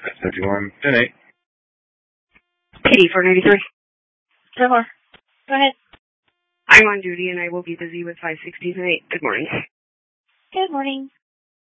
51, 10-8. PD 493. Trevor, go ahead. I'm on duty and I will be busy with 560 tonight. Good morning. Good morning.